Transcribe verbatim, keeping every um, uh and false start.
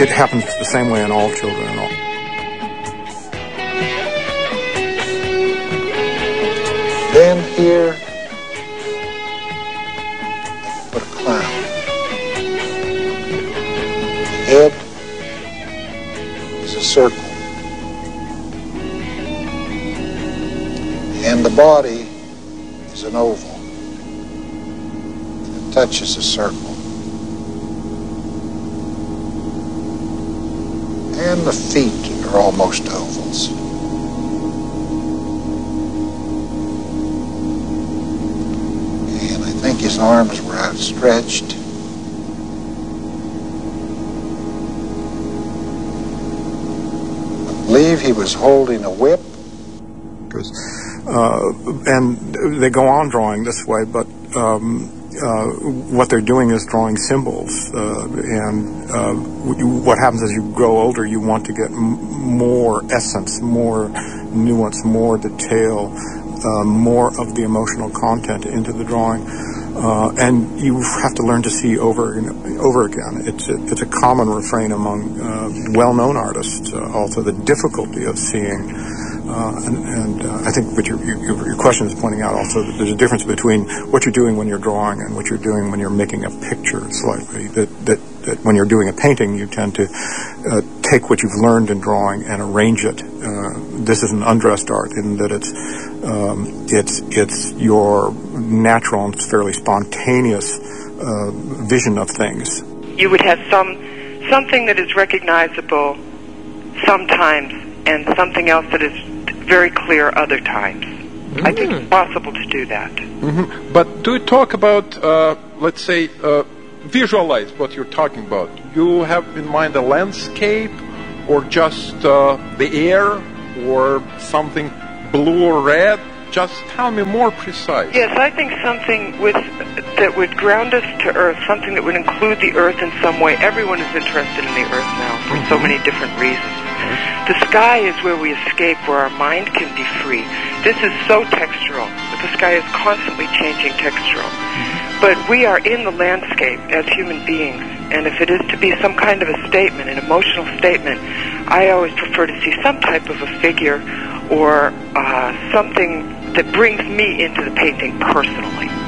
it happens the same way in all children and all. Then here, put a clown. The head is a circle. And the body is an oval. It touches a circle. And the feet are almost ovals. And I think his arms were outstretched. I believe he was holding a whip. Uh, and they go on drawing this way, but um, uh, what they're doing is drawing symbols. Uh, and uh, what happens as you grow older, you want to get m- more essence, more nuance, more detail, uh, more of the emotional content into the drawing. Uh, and you have to learn to see over and over again. It's a, it's a common refrain among uh, well-known artists, uh, also the difficulty of seeing. Uh, and and uh, I think what your, your, your question is pointing out also that there's a difference between what you're doing when you're drawing and what you're doing when you're making a picture slightly. That, that, that when you're doing a painting, you tend to uh, take what you've learned in drawing and arrange it. Uh, this is an undressed art in that it's um, it's it's your natural and fairly spontaneous uh, vision of things. You would have some something that is recognizable sometimes and something else that is very clear other times. Mm. I think it's possible to do that. Mm-hmm. But do you talk about, uh, let's say, uh, visualize what you're talking about? You have in mind a landscape or just uh, the air or something blue or red? Just tell me more precise. Yes, I think something with that would ground us to Earth, something that would include the Earth in some way. Everyone is interested in the Earth now for mm-hmm. so many different reasons. The sky is where we escape, where our mind can be free. This is so textural. The sky is constantly changing textural. But we are in the landscape as human beings, and if it is to be some kind of a statement, an emotional statement, I always prefer to see some type of a figure or uh, something that brings me into the painting personally.